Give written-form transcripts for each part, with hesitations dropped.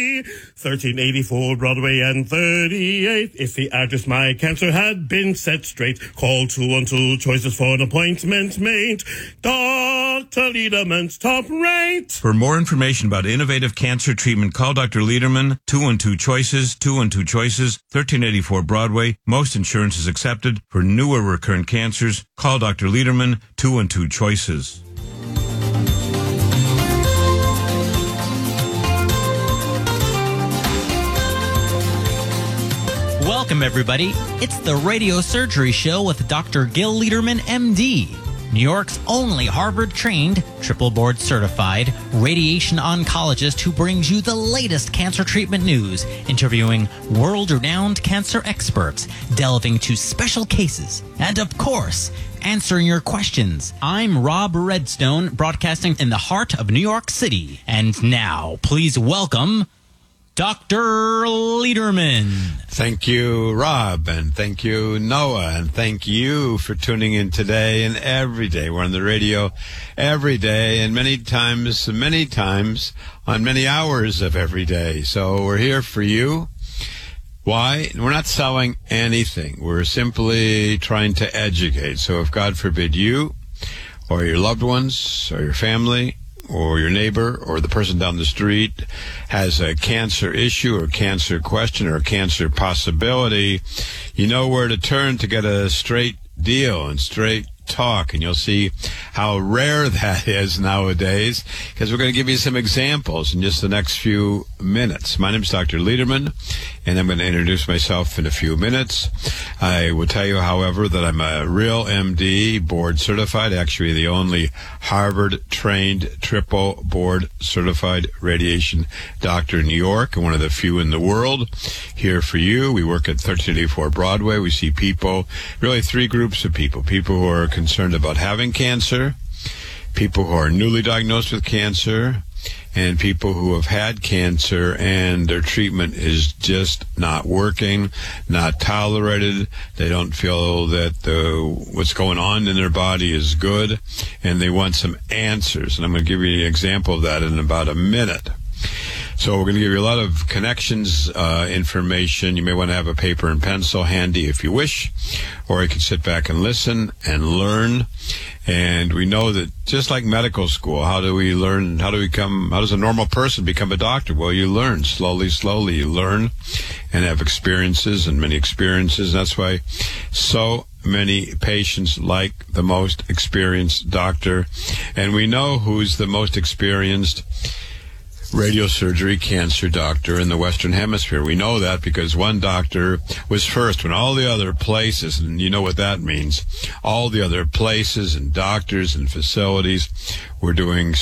1384 Broadway and 38. If the address my cancer had been set straight, call 212 Choices for an appointment made. Dr. Lederman's top rate. For more information about innovative cancer treatment, call Dr. Lederman, 212 Choices, 212 Choices, 1384 Broadway. Most insurance is accepted. For newer recurrent cancers, call Dr. Lederman, 212 Choices. Welcome, everybody. It's the Radio Surgery Show with Dr. Gil Lederman, MD, New York's only Harvard-trained, triple board-certified radiation oncologist who brings you the latest cancer treatment news, interviewing world-renowned cancer experts, delving to special cases, and, of course, answering your questions. I'm Rob Redstone, broadcasting in the heart of New York City. And now, please welcome Dr. Lederman. Thank you, Rob, and thank you, Noah, and thank you for tuning in today and every day. We're on the radio every day and many times on many hours of every day. So we're here for you. Why? We're not selling anything. We're simply trying to educate. So if, God forbid, you or your loved ones or your family or your neighbor or the person down the street has a cancer issue or cancer question or a cancer possibility, you know where to turn to get a straight deal and straight talk, and you'll see how rare that is nowadays, because we're going to give you some examples in just the next few minutes. My name is Dr. Lederman, and I'm going to introduce myself in a few minutes. I will tell you, however, that I'm a real MD, board certified, actually the only Harvard-trained, triple board certified radiation doctor in New York, and one of the few in the world. Here for you, we work at 1384 Broadway. We see people, really three groups of people who are concerned about having cancer, people who are newly diagnosed with cancer, and people who have had cancer and their treatment is just not working, not tolerated. They don't feel that what's going on in their body is good, and they want some answers. And I'm going to give you an example of that in about a minute. So we're going to give you a lot of connections, information. You may want to have a paper and pencil handy if you wish, or you can sit back and listen and learn. And we know that just like medical school, how do we learn? How does a normal person become a doctor? Well, you learn slowly, you learn and have experiences and many experiences. That's why so many patients like the most experienced doctor. And we know who's the most experienced radiosurgery cancer doctor in the Western Hemisphere. We know that because one doctor was first when all the other places, and you know what that means, all the other places and doctors and facilities were doing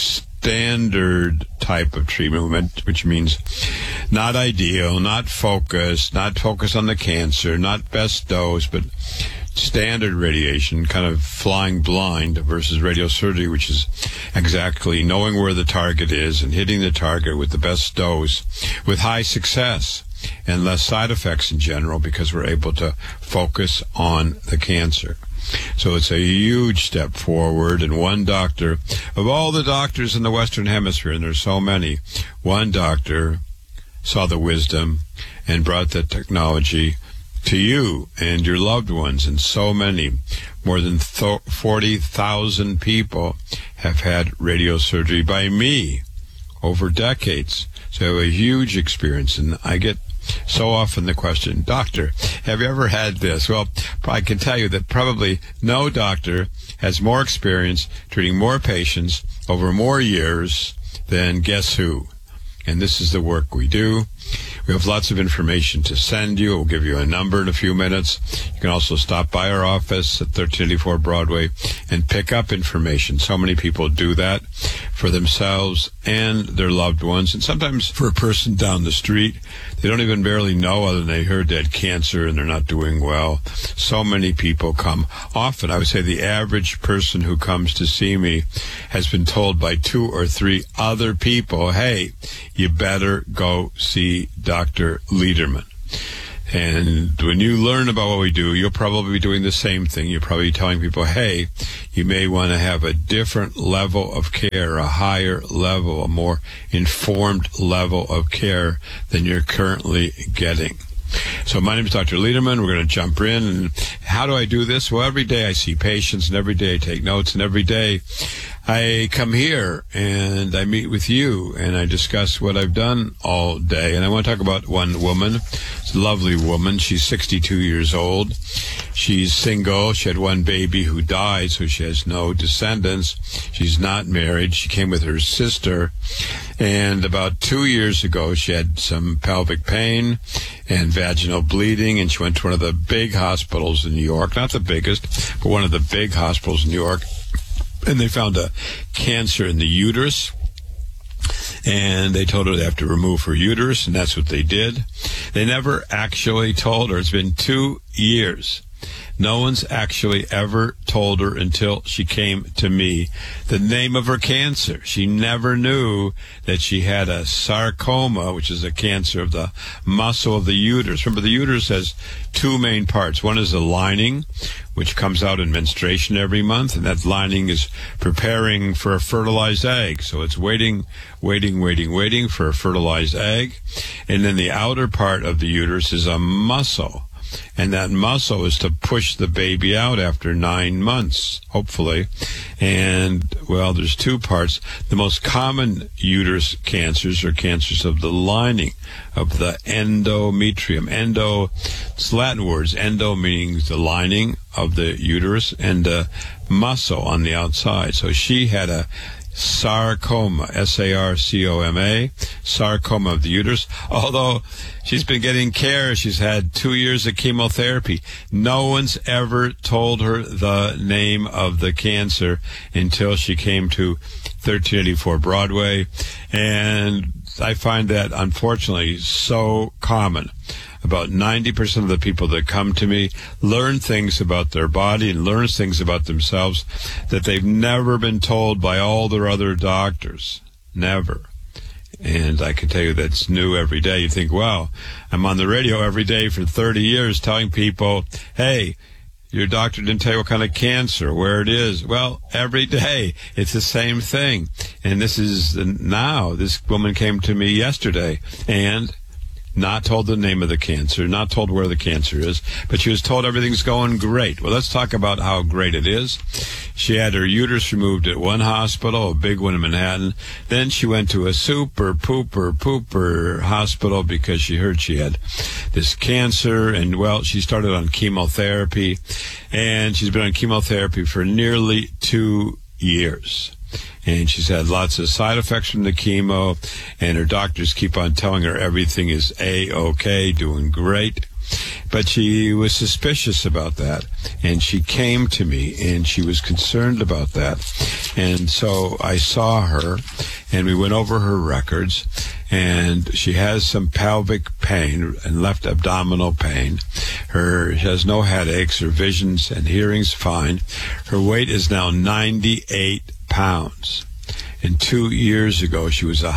standard type of treatment, which means not ideal, not focused on the cancer, not best dose, but standard radiation, kind of flying blind, versus radiosurgery, which is exactly knowing where the target is and hitting the target with the best dose with high success and less side effects in general, because we're able to focus on the cancer. So it's a huge step forward, and one doctor, of all the doctors in the Western Hemisphere, and there's so many, one doctor saw the wisdom and brought the technology to you and your loved ones, and so many, more than 40,000 people have had radiosurgery by me over decades. So I have a huge experience, and I get so often the question, Doctor, have you ever had this? Well, I can tell you that probably no doctor has more experience treating more patients over more years than guess who. And this is the work we do. We have lots of information to send you. We'll give you a number in a few minutes. You can also stop by our office at 1384 Broadway and pick up information. So many people do that for themselves and their loved ones. And sometimes for a person down the street, they don't even barely know other than they heard they had cancer and they're not doing well. So many people come. Often, I would say the average person who comes to see me has been told by 2 or 3 other people, hey, you better go see Dr. Lederman. And when you learn about what we do, you'll probably be doing the same thing. You're probably telling people, hey, you may want to have a different level of care, a higher level, a more informed level of care than you're currently getting. So my name is Dr. Lederman. We're going to jump in. And how do I do this? Well, every day I see patients, and every day I take notes, and every day I come here and I meet with you and I discuss what I've done all day. And I want to talk about one woman. It's a lovely woman. She's 62 years old. She's single. She had one baby who died, so she has no descendants. She's not married. She came with her sister. And about 2 years ago, she had some pelvic pain and vaginal bleeding, and she went to one of the big hospitals in New York. Not the biggest, but one of the big hospitals in New York. And they found a cancer in the uterus. And they told her they have to remove her uterus, and that's what they did. They never actually told her. It's been 2 years. No one's actually ever told her until she came to me the name of her cancer. She never knew that she had a sarcoma, which is a cancer of the muscle of the uterus. Remember, the uterus has two main parts. One is the lining, which comes out in menstruation every month, and that lining is preparing for a fertilized egg. So it's waiting for a fertilized egg. And then the outer part of the uterus is a muscle. And that muscle is to push the baby out after 9 months, hopefully. And, well, there's two parts. The most common uterus cancers are cancers of the lining, of the endometrium. Endo, it's Latin words. Endo meaning the lining of the uterus, and muscle on the outside. So she had a sarcoma, S-A-R-C-O-M-A, sarcoma of the uterus. Although she's been getting care, she's had 2 years of chemotherapy. No one's ever told her the name of the cancer until she came to 1384 Broadway. And I find that, unfortunately, so common. About 90% of the people that come to me learn things about their body and learn things about themselves that they've never been told by all their other doctors. Never. And I can tell you that's new every day. You think, wow, I'm on the radio every day for 30 years telling people, hey, your doctor didn't tell you what kind of cancer, where it is. Well, every day it's the same thing. And this is now. This woman came to me yesterday and not told the name of the cancer, not told where the cancer is, but she was told everything's going great. Well, let's talk about how great it is. She had her uterus removed at one hospital, a big one in Manhattan. Then she went to a super pooper hospital because she heard she had this cancer. And, well, she started on chemotherapy, and she's been on chemotherapy for nearly 2 years. And she's had lots of side effects from the chemo, and her doctors keep on telling her everything is A-OK, doing great. But she was suspicious about that, and she came to me, and she was concerned about that. And so I saw her, and we went over her records, and she has some pelvic pain and left abdominal pain. She has no headaches. Her visions and hearing's fine. Her weight is now 98 pounds. And 2 years ago, she was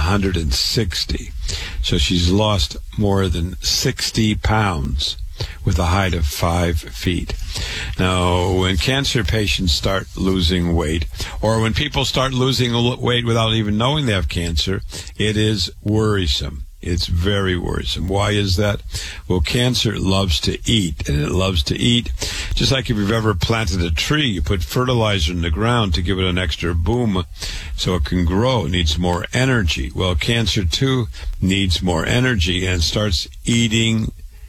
160. So she's lost more than 60 pounds with a height of 5 feet. Now, when cancer patients start losing weight, or when people start losing weight without even knowing they have cancer, it is worrisome. It's very worrisome. Why is that? Well, cancer loves to eat, and it loves to eat. Just like if you've ever planted a tree, you put fertilizer in the ground to give it an extra boom so it can grow. It needs more energy. Well, cancer, too, needs more energy and starts eating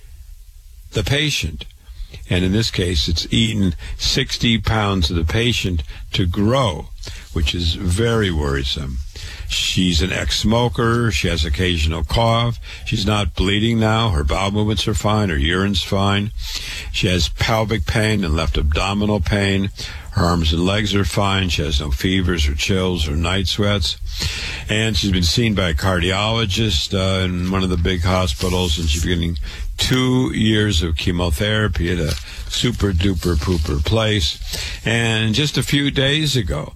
the patient. And in this case, it's eaten 60 pounds of the patient to grow, which is very worrisome. She's an ex-smoker. She has occasional cough. She's not bleeding now. Her bowel movements are fine. Her urine's fine. She has pelvic pain and left abdominal pain. Her arms and legs are fine. She has no fevers or chills or night sweats. And she's been seen by a cardiologist in one of the big hospitals, and she's been getting 2 years of chemotherapy at a super-duper pooper place. And just a few days ago,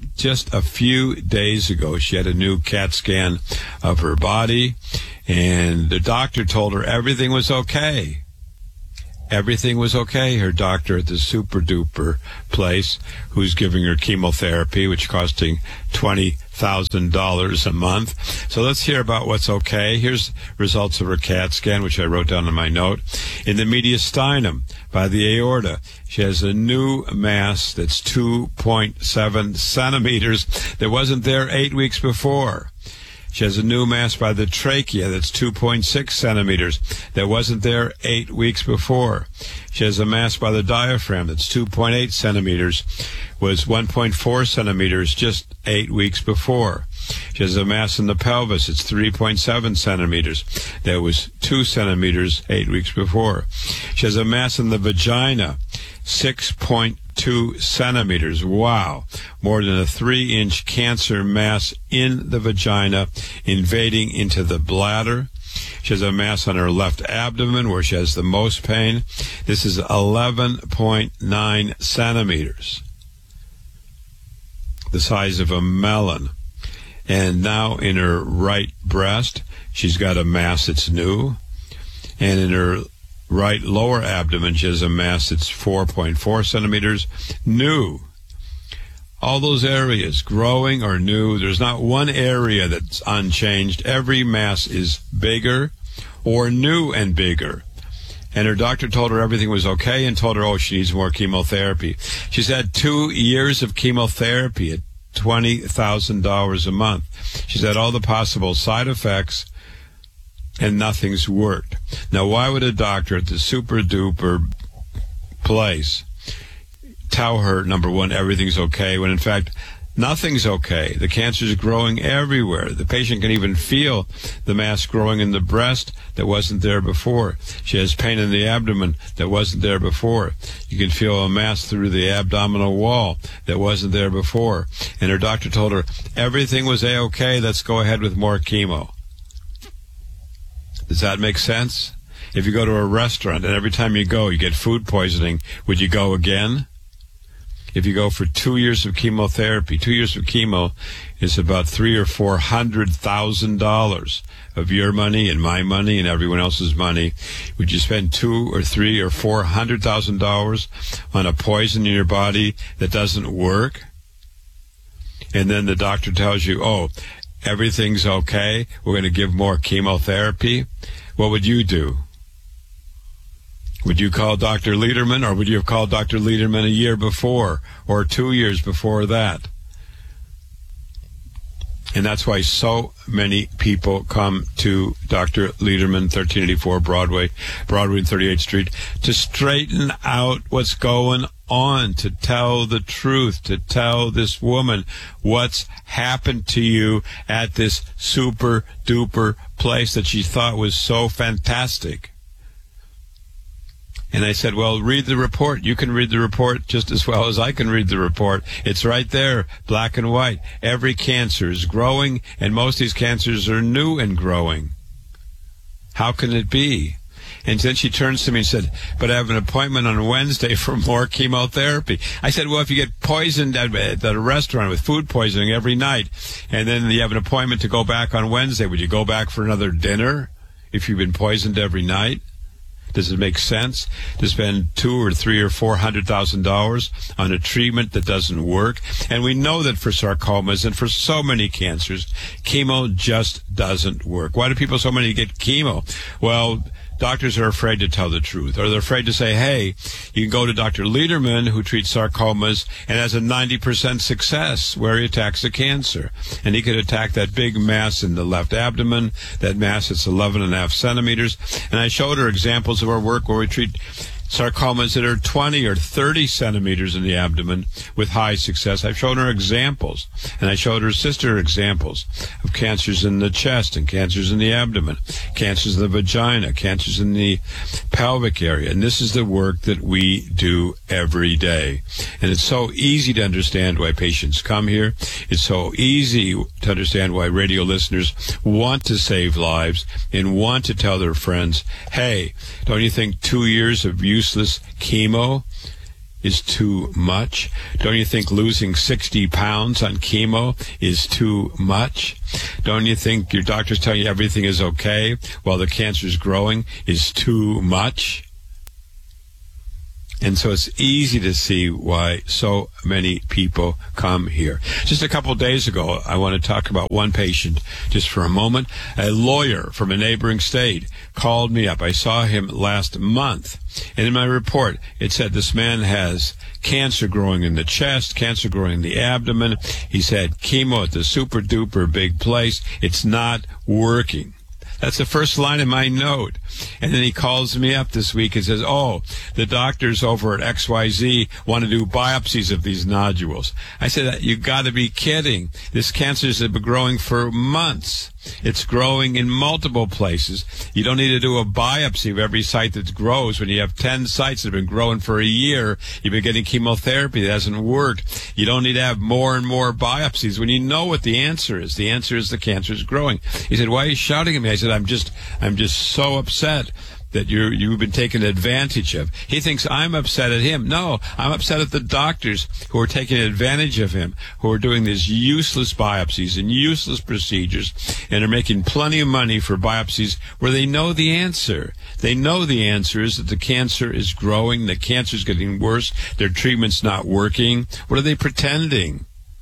she had a new CAT scan of her body, and the doctor told her everything was okay. everything was okay. Her doctor at the super duper place, who's giving her chemotherapy, which costing $20,000 a month. So let's hear about what's okay. Here's results of her CAT scan, which I wrote down in my note. In the mediastinum, by the aorta, she has a new mass that's 2.7 centimeters that wasn't there 8 weeks before. She has a new mass by the trachea that's 2.6 centimeters that wasn't there 8 weeks before. She has a mass by the diaphragm that's 2.8 centimeters, was 1.4 centimeters just 8 weeks before. She has a mass in the pelvis, it's 3.7 centimeters. That was 2 centimeters 8 weeks before. She has a mass in the vagina, 6.2 centimeters. Wow. More than a 3-inch cancer mass in the vagina invading into the bladder. She has a mass on her left abdomen where she has the most pain. This is 11.9 centimeters. The size of a melon. And now in her right breast, she's got a mass that's new. And in her right lower abdomen, she has a mass that's 4.4 centimeters new. All those areas, growing or new, there's not one area that's unchanged. Every mass is bigger or new and bigger. And her doctor told her everything was okay and told her, oh, she needs more chemotherapy. She's had 2 years of chemotherapy at $20,000 a month. She's had all the possible side effects, and nothing's worked. Now, why would a doctor at the super-duper place tell her, number one, everything's okay, when in fact, nothing's okay? The cancer is growing everywhere. The patient can even feel the mass growing in the breast that wasn't there before. She has pain in the abdomen that wasn't there before. You can feel a mass through the abdominal wall that wasn't there before. And her doctor told her, everything was A-okay, let's go ahead with more chemo. Does that make sense? If you go to a restaurant and every time you go you get food poisoning, would you go again? If you go for 2 years of chemotherapy, 2 years of chemo is about $300,000 or $400,000 of your money and my money and everyone else's money. Would you spend $200,000 or $300,000 or $400,000 on a poison in your body that doesn't work? And then the doctor tells you, oh, everything's okay, we're going to give more chemotherapy. What would you do? Would you call Dr. Lederman, or would you have called Dr. Lederman a year before or 2 years before that? And that's why so many people come to Dr. Lederman, 1384 Broadway and 38th Street, to straighten out what's going on, to tell the truth, to tell this woman what's happened to you at this super duper place that she thought was so fantastic. And I said, well, read the report. You can read the report just as well as I can read the report. It's right there, black and white. Every cancer is growing, and most of these cancers are new and growing. How can it be? And then she turns to me and said, but I have an appointment on Wednesday for more chemotherapy. I said, well, if you get poisoned at a restaurant with food poisoning every night, and then you have an appointment to go back on Wednesday, would you go back for another dinner if you've been poisoned every night? Does it make sense to spend $200,000 or $300,000 or $400,000 on a treatment that doesn't work? And we know that for sarcomas and for so many cancers, chemo just doesn't work. Why do people so many get chemo? Well, doctors are afraid to tell the truth, or they're afraid to say, hey, you can go to Dr. Lederman, who treats sarcomas and has a 90% success where he attacks the cancer. And he could attack that big mass in the left abdomen, that mass that's 11.5 centimeters. And I showed her examples of our work where we treat sarcomas that are 20 or 30 centimeters in the abdomen with high success. I've shown her examples, and I showed her sister examples of cancers in the chest and cancers in the abdomen, cancers in the vagina, cancers in the pelvic area. And this is the work that we do every day. And it's so easy to understand why patients come here. It's so easy to understand why radio listeners want to save lives and want to tell their friends, hey, don't you think 2 years of useless chemo is too much? Don't you think losing 60 pounds on chemo is too much? Don't you think your doctors tell you everything is okay while the cancer is growing is too much? And so it's easy to see why so many people come here. Just a couple of days ago, I want to talk about one patient just for a moment. A lawyer from a neighboring state called me up. I saw him last month. And in my report, it said this man has cancer growing in the chest, cancer growing in the abdomen. He's had chemo at the super duper big place. It's not working. That's the first line of my note. And then he calls me up this week and says, oh, the doctors over at XYZ want to do biopsies of these nodules. I said, you got to be kidding. This cancer has been growing for months. It's growing in multiple places. You don't need to do a biopsy of every site that grows. When you have 10 sites that have been growing for a year, you've been getting chemotherapy that hasn't worked. You don't need to have more and more biopsies when you know what the answer is. The answer is the cancer is growing. He said, why are you shouting at me? I said, I'm just so upset that you've been taken advantage of. He thinks I'm upset at him. No, I'm upset at the doctors who are taking advantage of him, who are doing these useless biopsies and useless procedures and are making plenty of money for biopsies where they know the answer. They know the answer is that the cancer is growing, the cancer is getting worse, their treatment's not working. What are they pretending?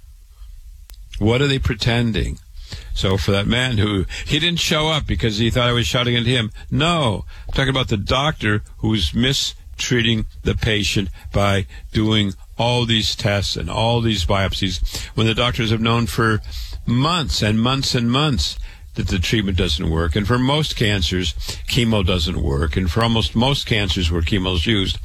What are they pretending? So for that man he didn't show up because he thought I was shouting at him. No, I'm talking about the doctor who's mistreating the patient by doing all these tests and all these biopsies when the doctors have known for months and months and months that the treatment doesn't work. And for most cancers, chemo doesn't work. And for almost most cancers where chemo is used,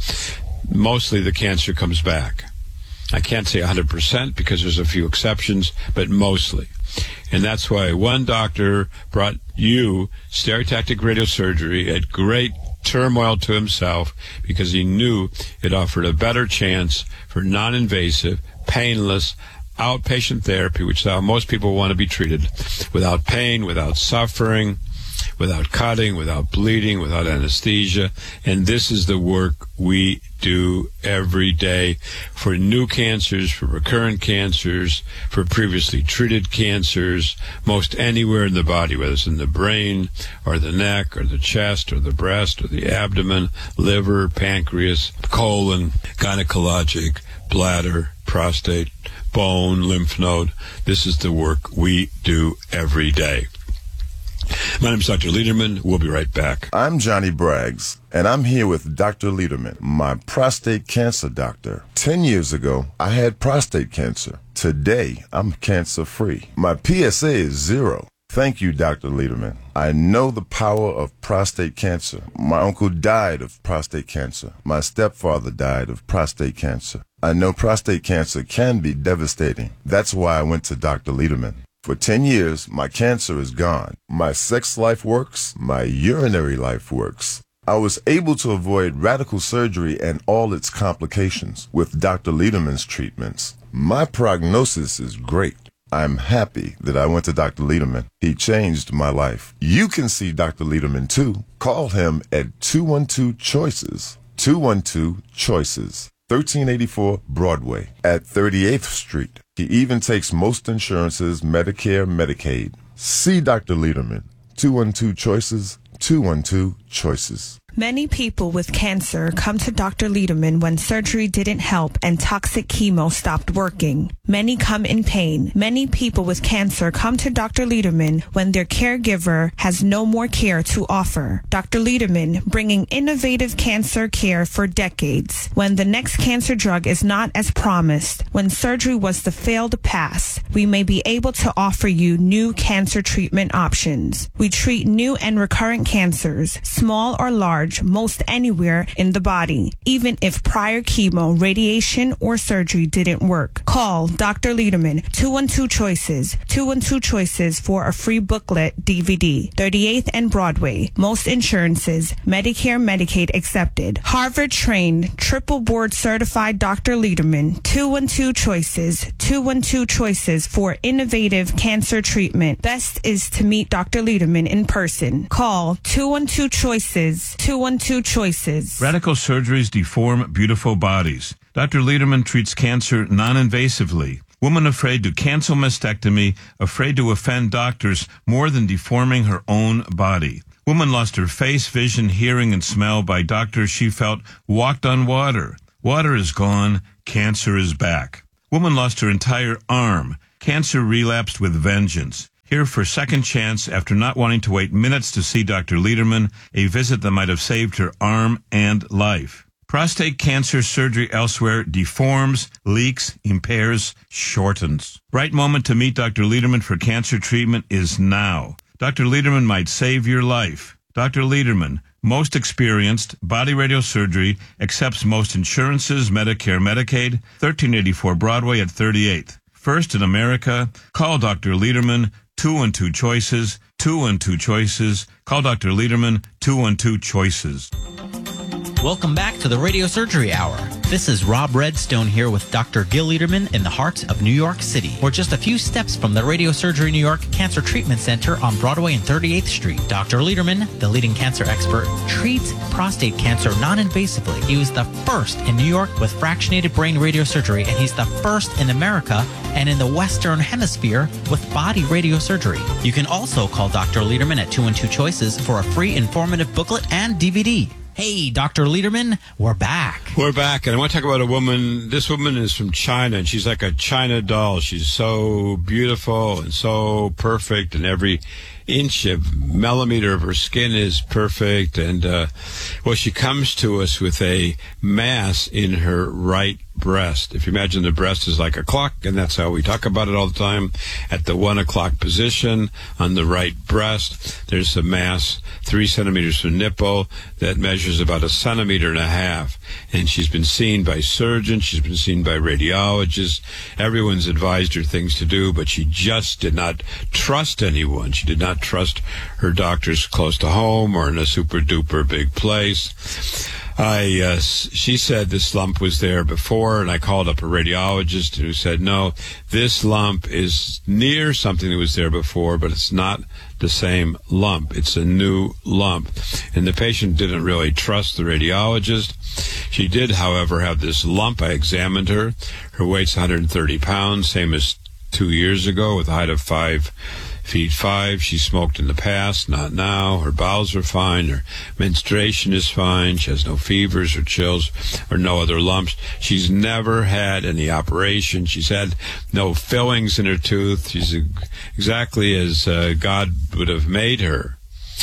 mostly the cancer comes back. I can't say 100% because there's a few exceptions, but mostly. And that's why one doctor brought you stereotactic radiosurgery at great turmoil to himself because he knew it offered a better chance for non-invasive, painless, outpatient therapy, which is how most people want to be treated, without pain, without suffering, without cutting, without bleeding, without anesthesia. And this is the work we do every day for new cancers, for recurrent cancers, for previously treated cancers, most anywhere in the body, whether it's in the brain or the neck or the chest or the breast or the abdomen, liver, pancreas, colon, gynecologic, bladder, prostate, bone, lymph node. This is the work we do every day. My name is Dr. Lederman. We'll be right back. I'm Johnny Braggs, and I'm here with Dr. Lederman, my prostate cancer doctor. 10 years ago, I had prostate cancer. Today, I'm cancer-free. My PSA is 0. Thank you, Dr. Lederman. I know the power of prostate cancer. My uncle died of prostate cancer. My stepfather died of prostate cancer. I know prostate cancer can be devastating. That's why I went to Dr. Lederman. For 10 years, my cancer is gone. My sex life works. My urinary life works. I was able to avoid radical surgery and all its complications with Dr. Lederman's treatments. My prognosis is great. I'm happy that I went to Dr. Lederman. He changed my life. You can see Dr. Lederman too. Call him at 212-CHOICES. 212-CHOICES. 1384 Broadway at 38th Street. He even takes most insurances, Medicare, Medicaid. See Dr. Lederman. 212-CHOICES. 212-CHOICES. Many people with cancer come to Dr. Lederman when surgery didn't help and toxic chemo stopped working. Many come in pain. Many people with cancer come to Dr. Lederman when their caregiver has no more care to offer. Dr. Lederman, bringing innovative cancer care for decades. When the next cancer drug is not as promised, when surgery was the failed pass, we may be able to offer you new cancer treatment options. We treat new and recurrent cancers, small or large, most anywhere in the body, even if prior chemo, radiation, or surgery didn't work. Call Dr. Lederman, 212-CHOICES, 212-CHOICES for a free booklet DVD, 38th and Broadway. Most insurances, Medicare, Medicaid accepted. Harvard-trained, triple board certified Dr. Lederman, 212-CHOICES, 212-CHOICES for innovative cancer treatment. Best is to meet Dr. Lederman in person. Call 212-CHOICES, 212-CHOICES. Radical surgeries deform beautiful bodies. Dr. Lederman treats cancer non-invasively. Woman afraid to cancel mastectomy, afraid to offend doctors more than deforming her own body. Woman lost her face, vision, hearing, and smell by doctors she felt walked on water. Water is gone. Cancer is back. Woman lost her entire arm. Cancer relapsed with vengeance. Here for second chance after not wanting to wait minutes to see Dr. Lederman, a visit that might have saved her arm and life. Prostate cancer surgery elsewhere deforms, leaks, impairs, shortens. Right moment to meet Dr. Lederman for cancer treatment is now. Dr. Lederman might save your life. Dr. Lederman, most experienced, body radiosurgery, accepts most insurances, Medicare, Medicaid, 1384 Broadway at 38th. First in America, call Dr. Lederman, 212 Choices, 212 Choices. Call Dr. Lederman, 212 Choices. Welcome back to the Radio Surgery Hour. This is Rob Redstone here with Dr. Gil Lederman in the heart of New York City. We're just a few steps from the Radio Surgery New York Cancer Treatment Center on Broadway and 38th Street. Dr. Lederman, the leading cancer expert, treats prostate cancer non-invasively. He was the first in New York with fractionated brain radiosurgery, and he's the first in America and in the Western Hemisphere with body radiosurgery. You can also call Dr. Lederman at 212 Choices for a free informative booklet and DVD. Hey, Dr. Lederman, we're back. We're back, and I want to talk about a woman. This woman is from China, and she's like a China doll. She's so beautiful and so perfect, and every inch of millimeter of her skin is perfect. And, she comes to us with a mass in her right breast. If you imagine the breast is like a clock, and that's how we talk about it all the time, at the 1 o'clock position on the right breast, there's a mass 3 centimeters from nipple that measures about 1.5 centimeters. And she's been seen by surgeons, she's been seen by radiologists. Everyone's advised her things to do, but she just did not trust anyone. She did not trust her doctors close to home or in a super duper big place. She said this lump was there before, and I called up a radiologist who said, no, this lump is near something that was there before, but it's not the same lump. It's a new lump. And the patient didn't really trust the radiologist. She did, however, have this lump. I examined her. Her weight's 130 pounds, same as 2 years ago, with a height of 5'5". She smoked in the past, not now. Her bowels are fine. Her menstruation is fine. She has no fevers or chills or no other lumps. She's never had any operation. She's had no fillings in her tooth. She's exactly as God would have made her.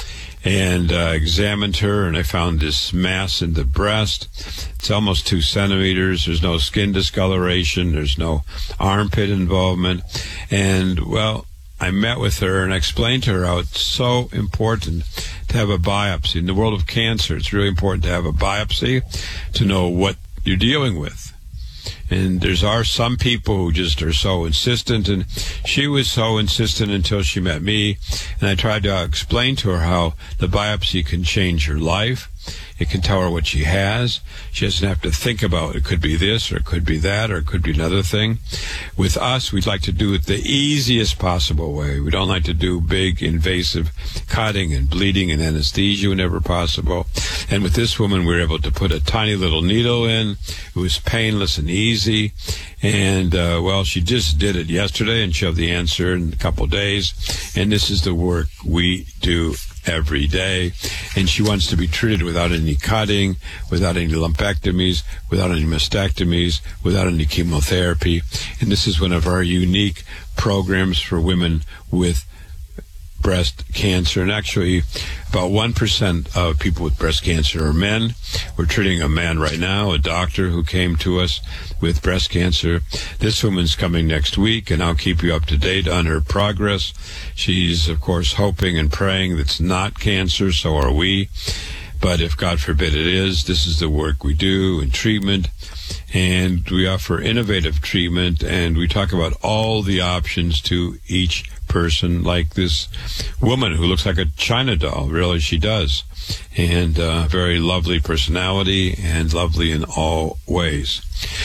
And examined her, and I found this mass in the breast. It's almost 2 centimeters. There's no skin discoloration. There's no armpit involvement. And, I met with her and I explained to her how it's so important to have a biopsy. In the world of cancer, it's really important to have a biopsy to know what you're dealing with. And are some people who just are so insistent, and she was so insistent until she met me. And I tried to explain to her how the biopsy can change her life. It can tell her what she has. She doesn't have to think about it could be this or it could be that or it could be another thing. With us, we'd like to do it the easiest possible way. We don't like to do big invasive cutting and bleeding and anesthesia whenever possible. And with this woman, we were able to put a tiny little needle in. It was painless and easy. And, she just did it yesterday, and she'll have the answer in a couple of days. And this is the work we do every day. And she wants to be treated without any cutting, without any lumpectomies, without any mastectomies, without any chemotherapy. And this is one of our unique programs for women with breast cancer. And actually, about 1% of people with breast cancer are men. We're treating a man right now, a doctor who came to us with breast cancer. This woman's coming next week, and I'll keep you up to date on her progress. She's, of course, hoping and praying that it's not cancer, so are we. But if God forbid it is, this is the work we do in treatment. And we offer innovative treatment, and we talk about all the options to each person, like this woman who looks like a China doll. Really, she does. And very lovely personality and lovely in all ways.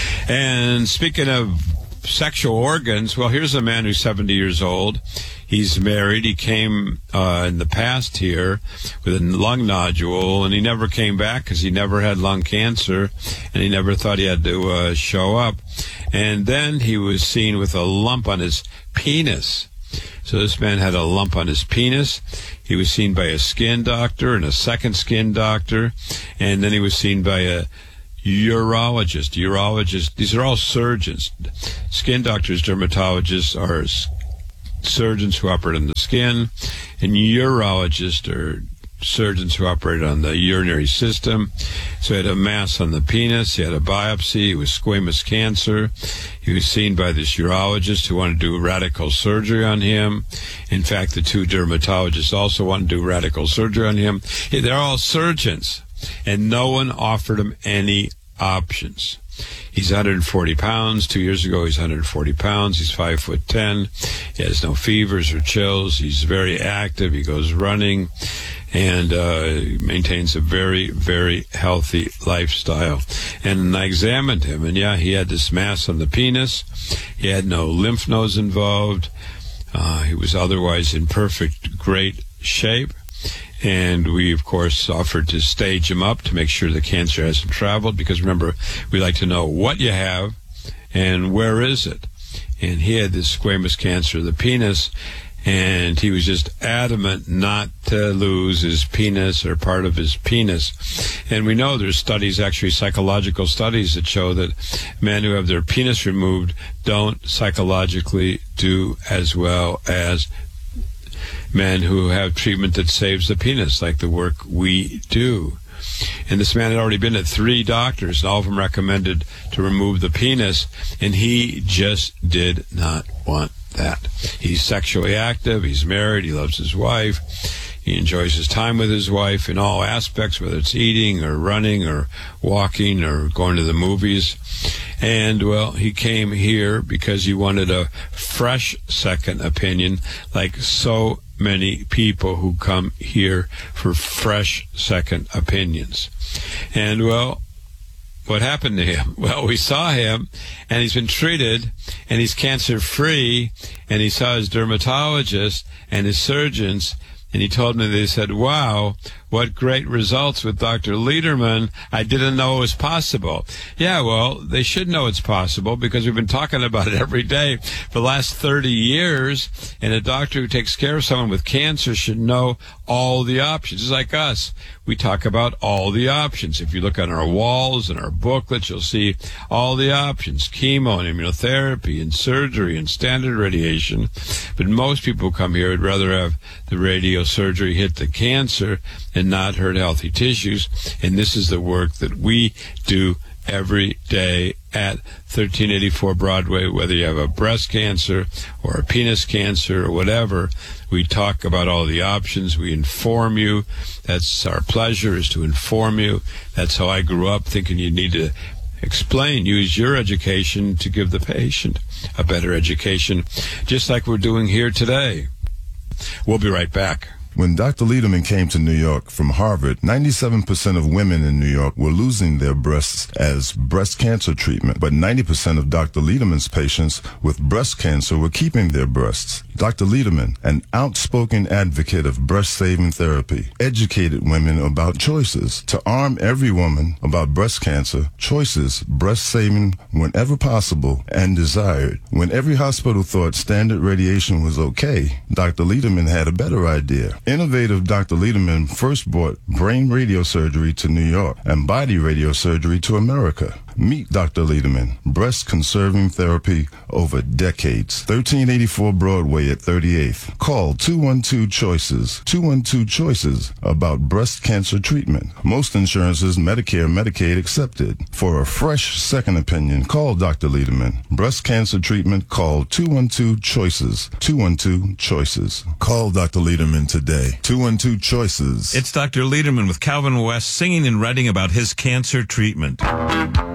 And speaking of sexual organs, here's a man who's 70 years old. He's married. He came in the past here with a lung nodule, and he never came back because he never had lung cancer, and he never thought he had to show up. And then he was seen with a lump on his penis. So this man had a lump on his penis. He was seen by a skin doctor and a second skin doctor, and then he was seen by a urologist. These are all surgeons. Skin doctors, dermatologists are surgeons who operate on the skin, and urologists are surgeons who operate on the urinary system. So he had a mass on the penis. He had a biopsy. It was squamous cancer. He was seen by this urologist who wanted to do radical surgery on him. In fact, the two dermatologists also wanted to do radical surgery on him. They're all surgeons, and no one offered him any options. He's 140 pounds. 2 years ago, he's 140 pounds. He's 5'10". He has no fevers or chills. He's very active. He goes running and maintains a very, very healthy lifestyle. And I examined him, and yeah, he had this mass on the penis. He had no lymph nodes involved. He was otherwise in perfect, great shape. And we, of course, offered to stage him up to make sure the cancer hasn't traveled, because remember, we like to know what you have and where is it. And he had this squamous cancer of the penis, and he was just adamant not to lose his penis or part of his penis. And we know there's studies, actually psychological studies, that show that men who have their penis removed don't psychologically do as well as men who have treatment that saves the penis, like the work we do. And this man had already been to 3 doctors, and all of them recommended to remove the penis, and he just did not want that. He's sexually active, he's married, he loves his wife, he enjoys his time with his wife in all aspects, whether it's eating or running or walking or going to the movies. And, well, he came here because he wanted a fresh second opinion, like so many people who come here for fresh second opinions. And, well, what happened to him? Well, we saw him, and he's been treated, and he's cancer-free, and he saw his dermatologist and his surgeons, and he told me, they said, wow, what great results with Dr. Lederman. I didn't know it was possible. Yeah, well, they should know it's possible, because we've been talking about it every day for the last 30 years, and a doctor who takes care of someone with cancer should know all the options. It's like us. We talk about all the options. If you look on our walls and our booklets, you'll see all the options: chemo and immunotherapy and surgery and standard radiation. But most people who come here would rather have the radiosurgery hit the cancer and not hurt healthy tissues. And this is the work that we do every day at 1384 Broadway, whether you have a breast cancer or a penis cancer or whatever. We talk about all the options. We inform you. That's our pleasure, is to inform you. That's how I grew up, thinking you need to explain, use your education to give the patient a better education, just like we're doing here today. We'll be right back. When Dr. Lederman came to New York from Harvard, 97% of women in New York were losing their breasts as breast cancer treatment, but 90% of Dr. Lederman's patients with breast cancer were keeping their breasts. Dr. Lederman, an outspoken advocate of breast-saving therapy, educated women about choices. To arm every woman about breast cancer, choices, breast-saving whenever possible and desired. When every hospital thought standard radiation was okay, Dr. Lederman had a better idea. Innovative Dr. Lederman first brought brain radiosurgery to New York and body radiosurgery to America. Meet Dr. Lederman, breast conserving therapy over decades. 1384 Broadway at 38th. Call 212-CHOICES. 212-CHOICES about breast cancer treatment. Most insurances, Medicare, Medicaid accepted. For a fresh second opinion, call Dr. Lederman. Breast cancer treatment, call 212-CHOICES. 212-CHOICES. Call Dr. Lederman today. 212-CHOICES. It's Dr. Lederman with Calvin West singing and writing about his cancer treatment.